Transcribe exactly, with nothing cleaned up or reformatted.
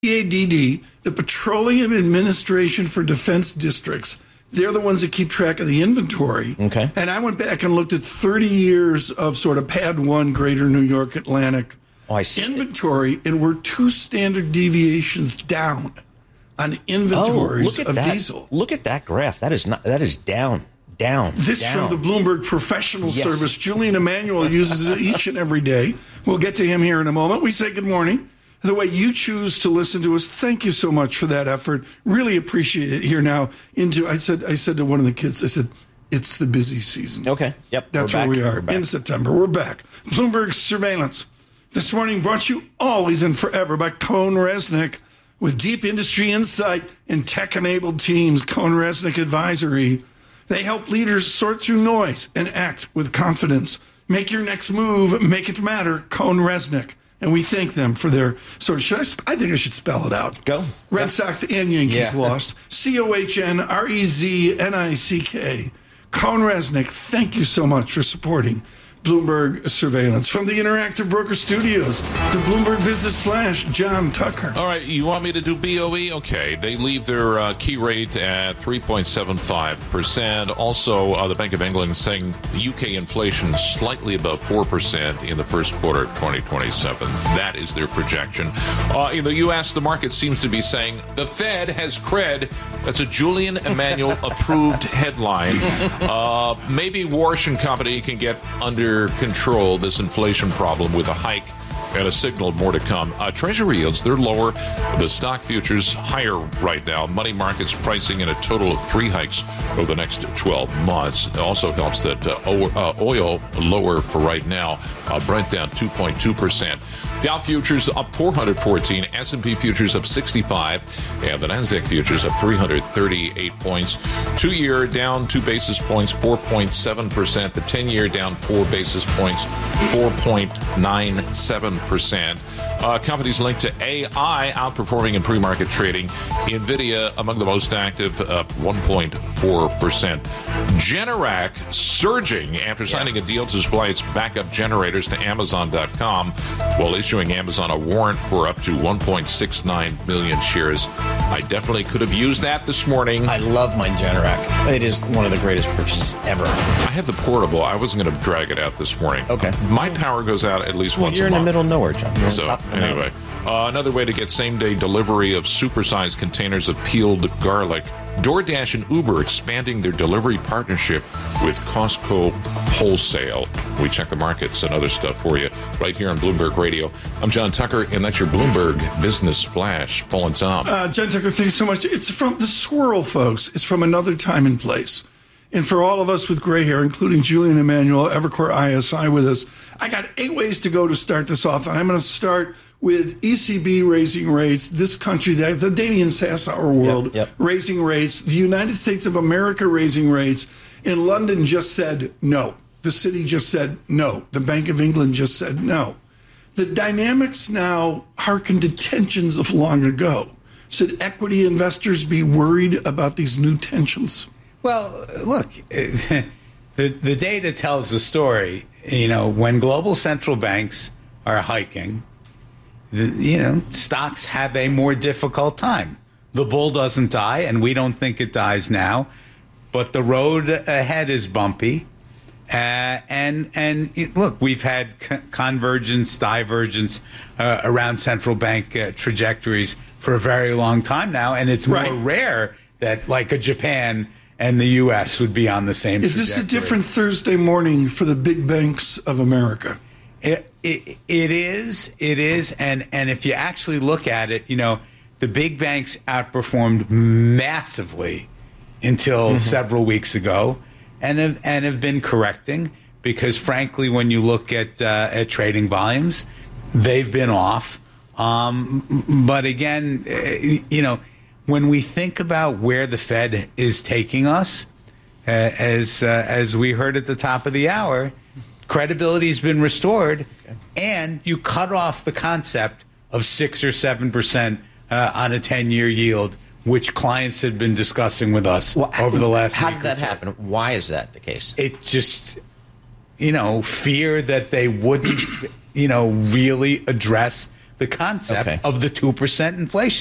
P A D D, the Petroleum Administration for Defense Districts. They're the ones that keep track of the inventory. Okay. And I went back and looked at thirty years of sort of Pad one, Greater New York Atlantic oh, I see. inventory, and we're two standard deviations down on inventories oh, look at of that. diesel. Look at that graph. That is not. That is down, down. This down. from the Bloomberg Professional Yes. Service. Julian Emanuel uses it each and every day. We'll get to him here in a moment. We say good morning. The way you choose to listen to us, thank you so much for that effort. Really appreciate it. Here now into I said I said to one of the kids, I said, it's the busy season. Okay. Yep. That's we're where back. we are We're back. in September. We're back. Bloomberg Surveillance. This morning brought you always and forever by Cohn Resnick. With deep industry insight and tech-enabled teams, Cohn Resnick Advisory. They help leaders sort through noise and act with confidence. Make your next move, make it matter, Cohn Resnick. And we thank them for their sort. Should I? Sp- I think I should spell it out. Go. Red yeah. Sox and Yankees Yeah. lost. C O H N R E Z N I C K. Cohn Resnick, thank you so much for supporting Bloomberg Surveillance. From the Interactive Broker Studios, the Bloomberg Business Flash, John Tucker. All right, you want me to do B O E? Okay, they leave their uh, key rate at three point seven five percent. Also, uh, the Bank of England saying U K inflation slightly above four percent in the first quarter of twenty twenty-seven. That is their projection. Uh, in the U S, the market seems to be saying the Fed has cred. That's a Julian Emanuel approved headline. Uh, maybe Warsh and Company can get under control this inflation problem with a hike and a signal of more to come. Uh, Treasury yields, they're lower. The stock futures higher right now. Money markets pricing in a total of three hikes over the next twelve months. It also helps that uh, uh, oil lower for right now. Uh, Brent down two point two percent. Dow futures up four hundred fourteen, S and P futures up sixty-five, and the NASDAQ futures up three hundred thirty-eight points. Two-year down two basis points, four point seven percent. The ten-year down four basis points, four point nine seven percent. Uh, companies linked to A I outperforming in pre-market trading. NVIDIA among the most active, up one point four percent. Generac surging after signing a deal to supply its backup generators to Amazon dot com while issuing Amazon a warrant for up to one point six nine million shares. I definitely could have used that this morning. I love my Generac. It is one of the greatest purchases ever. I have the portable. I wasn't going to drag it out this morning. Okay. My power goes out at least Well, once you're a in month. the middle of nowhere, John. You're on So, top of the anyway, mountain. uh, another way to get same-day delivery of supersized containers of peeled garlic. DoorDash and Uber expanding their delivery partnership with Costco Wholesale. We check the markets and other stuff for you right here on Bloomberg Radio. I'm John Tucker, and that's your Bloomberg Business Flash. Paul and Tom. Uh, John Tucker, thank you so much. It's from the swirl, folks. It's from another time and place. And for all of us with gray hair, including Julian Emanuel, Evercore I S I with us, I got eight ways to go to start this off. And I'm going to start with E C B raising rates, this country, the, the Damian Sassower world, Yep, yep. raising rates, the United States of America raising rates, and London just said no. The city just said no. The Bank of England just said no. The dynamics now harken to tensions of long ago. Should equity investors be worried about these new tensions? Well, look, the the data tells the story. You know, when global central banks are hiking, the, you know, stocks have a more difficult time. The bull doesn't die, and we don't think it dies now, but the road ahead is bumpy. Uh, and and look, we've had co- convergence, divergence uh, around central bank uh, trajectories for a very long time now, and it's more Right. rare that like a Japan and the U S would be on the same Is trajectory. this a different Thursday morning for the big banks of America? It, it, it is. It is. And, and if you actually look at it, you know, the big banks outperformed massively until mm-hmm. several weeks ago and have, and have been correcting because, frankly, when you look at, uh, at trading volumes, they've been off. Um, but again, you know, when we think about where the Fed is taking us, uh, as uh, as we heard at the top of the hour, credibility has been restored, okay. and you cut off the concept of six or seven percent uh, on a ten-year yield, which clients had been discussing with us well, over the last. How week did that or two. happen? Why is that the case? It just, you know, fear that they wouldn't, you know, really address the concept Okay. of the two percent inflation.